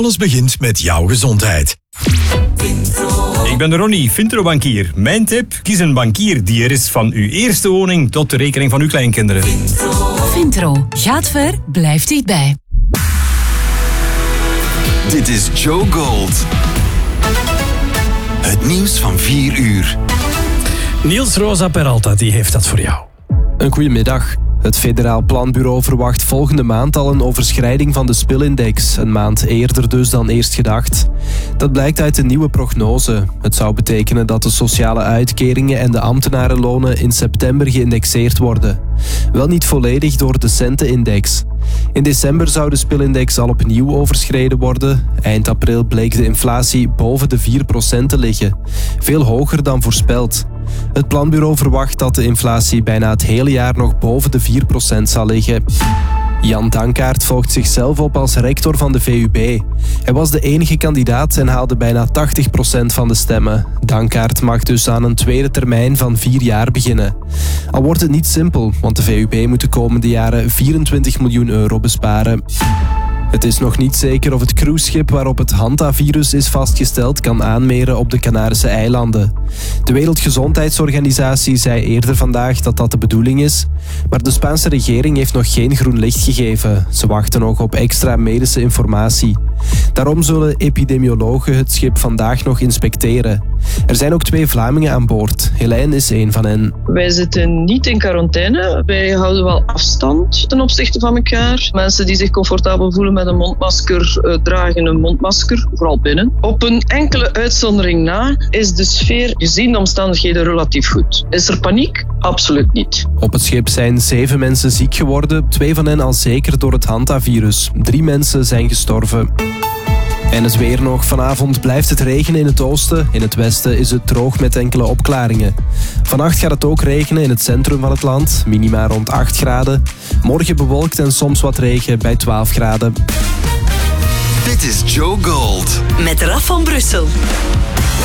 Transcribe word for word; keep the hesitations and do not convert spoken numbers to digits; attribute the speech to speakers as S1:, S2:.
S1: Alles begint met jouw gezondheid.
S2: Ik ben Ronnie, Vintro-bankier. Mijn tip, kies een bankier die er is van uw eerste woning tot de rekening van uw kleinkinderen.
S3: Vintro. Gaat ver, blijft dichtbij.
S4: Dit is Joe Gold. Het nieuws van vier uur.
S5: Niels Rosa Peralta, die heeft dat voor jou.
S6: Een goedemiddag. Het Federaal Planbureau verwacht volgende maand al een overschrijding van de spilindex. Een maand eerder dus dan eerst gedacht. Dat blijkt uit de nieuwe prognose. Het zou betekenen dat de sociale uitkeringen en de ambtenarenlonen in september geïndexeerd worden. Wel niet volledig door de centenindex. In december zou de spilindex al opnieuw overschreden worden. Eind april bleek de inflatie boven de vier procent te liggen. Veel hoger dan voorspeld. Het planbureau verwacht dat de inflatie bijna het hele jaar nog boven de vier procent zal liggen. Jan Dankaert volgt zichzelf op als rector van de V U B. Hij was de enige kandidaat en haalde bijna tachtig procent van de stemmen. Dankaert mag dus aan een tweede termijn van vier jaar beginnen. Al wordt het niet simpel, want de V U B moet de komende jaren vierentwintig miljoen euro besparen. Het is nog niet zeker of het cruiseschip waarop het hantavirus is vastgesteld kan aanmeren op de Canarische eilanden. De Wereldgezondheidsorganisatie zei eerder vandaag dat dat de bedoeling is, maar de Spaanse regering heeft nog geen groen licht gegeven. Ze wachten nog op extra medische informatie. Daarom zullen epidemiologen het schip vandaag nog inspecteren. Er zijn ook twee Vlamingen aan boord. Helene is één van hen.
S7: Wij zitten niet in quarantaine. Wij houden wel afstand ten opzichte van elkaar. Mensen die zich comfortabel voelen met een mondmasker, uh, dragen een mondmasker, vooral binnen. Op een enkele uitzondering na is de sfeer gezien de omstandigheden relatief goed. Is er paniek? Absoluut niet.
S6: Op het schip zijn zeven mensen ziek geworden, twee van hen al zeker door het hantavirus. Drie mensen zijn gestorven. En het weer nog. Vanavond blijft het regenen in het oosten. In het westen is het droog met enkele opklaringen. Vannacht gaat het ook regenen in het centrum van het land. Minima rond acht graden. Morgen bewolkt en soms wat regen bij twaalf graden.
S4: Dit is Joe Gold.
S3: Met Raf van Brussel.